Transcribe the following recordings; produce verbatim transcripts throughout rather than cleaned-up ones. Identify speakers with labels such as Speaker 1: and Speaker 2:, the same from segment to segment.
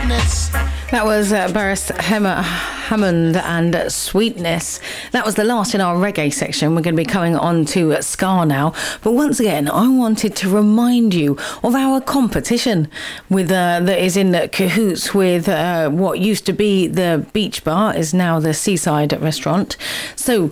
Speaker 1: sweetness.
Speaker 2: That was uh, Boris Hemmer, Hammond and Sweetness. That was the last in our reggae section. We're going to be coming on to uh, ska now. But once again, I wanted to remind you of our competition with uh, that is in cahoots with uh, what used to be the Beach Bar, is now the Seaside Restaurant. So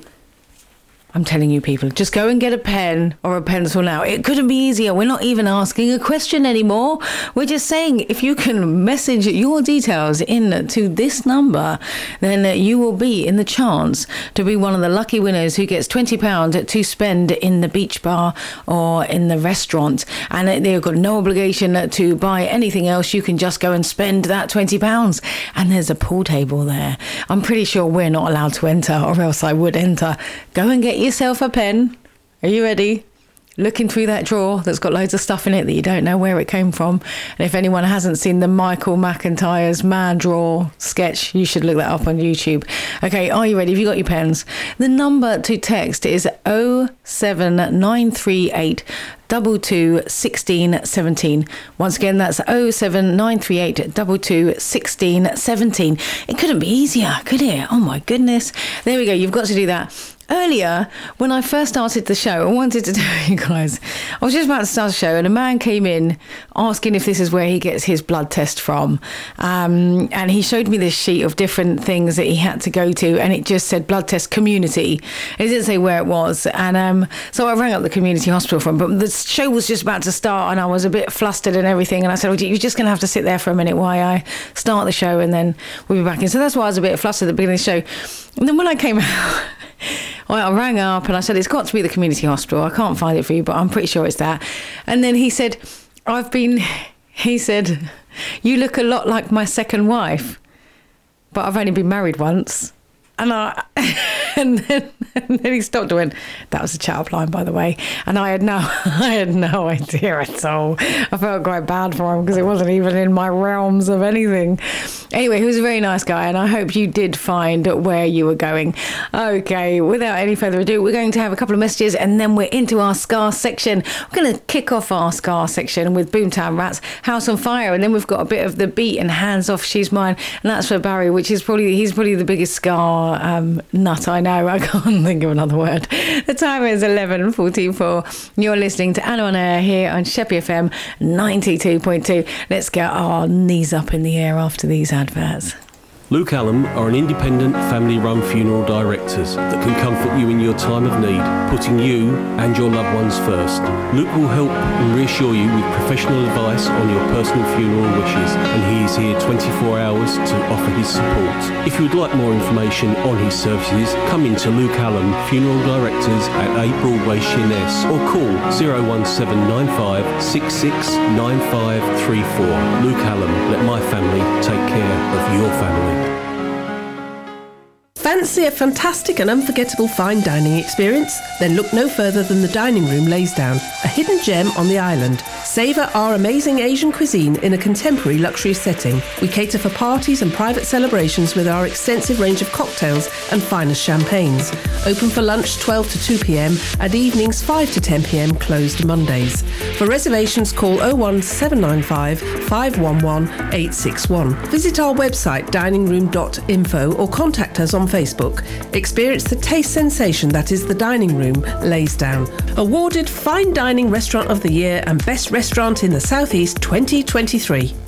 Speaker 2: I'm telling you, people, just go and get a pen or a pencil now. It couldn't be easier. We're not even asking a question anymore. We're just saying if you can message your details in to this number, then you will be in the chance to be one of the lucky winners who gets twenty pounds to spend in the Beach Bar or in the restaurant. And they've got no obligation to buy anything else. You can just go and spend that twenty pounds. And there's a pool table there. I'm pretty sure we're not allowed to enter, or else I would enter. Go and get yourself a pen. Are you ready? Looking through that drawer that's got loads of stuff in it that you don't know where it came from. And if anyone hasn't seen the Michael McIntyre's Man Drawer sketch, you should look that up on YouTube. Okay, are you ready? Have you got your pens? The number to text is oh seven nine three eight two two one six one seven. Once again, that's oh seven nine three eight two two one six one seven. It couldn't be easier, could it? Oh my goodness. There we go. You've got to do that. Earlier, when I first started the show, I wanted to tell you guys, I was just about to start the show and a man came in asking if this is where he gets his blood test from. Um, and he showed me this sheet of different things that he had to go to, and it just said blood test community. It didn't say where it was. And um, so I rang up the community hospital from, but the show was just about to start and I was a bit flustered and everything. And I said, oh, you're just going to have to sit there for a minute while I start the show and then we'll be back in. So that's why I was a bit flustered at the beginning of the show. And then when I came out, I rang up and I said, it's got to be the community hospital. I can't find it for you, but I'm pretty sure it's that. And then he said, I've been, he said, you look a lot like my second wife, but I've only been married once. And I, and then, and then he stopped and went, that was a chat-up line, by the way. And I had no, I had no idea at all. I felt quite bad for him because it wasn't even in my realms of anything. Anyway, he was a very nice guy, and I hope you did find where you were going. Okay, without any further ado, we're going to have a couple of messages, and then we're into our Ska section. We're going to kick off our Ska section with Boomtown Rats, House on Fire, and then we've got a bit of The Beat and Hands Off, She's Mine, and that's for Barry, which is probably, he's probably the biggest Ska um, nut I know. I can't think of another word. The time is eleven forty-four. You're listening to Anna on Air here on Sheppey F M ninety-two point two. Let's get our knees up in the air after these adverts.
Speaker 3: Luke Allen are an independent family-run funeral directors that can comfort you in your time of need, putting you and your loved ones first. Luke will help and reassure you with professional advice on your personal funeral wishes, and he is here twenty-four hours to offer his support. If you would like more information on his services, come in to Luke Allen Funeral Directors at eight Broadway, Sheerness, or call oh one seven nine five six six nine five three four. Luke Allen, let my family take care of your family.
Speaker 4: Fancy a fantastic and unforgettable fine dining experience? Then look no further than the Dining Room Laysdown, a hidden gem on the island. Savour our amazing Asian cuisine in a contemporary luxury setting. We cater for parties and private celebrations with our extensive range of cocktails and finest champagnes. Open for lunch twelve to two p.m. and evenings five to ten p.m. closed Mondays. For reservations, call oh one seven nine five five one one eight six one. Visit our website dining room dot info or contact us on Facebook. Experience the taste sensation that is the Dining Room Laysdown. Awarded Fine Dining Restaurant of the Year and Best Restaurant in the South East twenty twenty-three.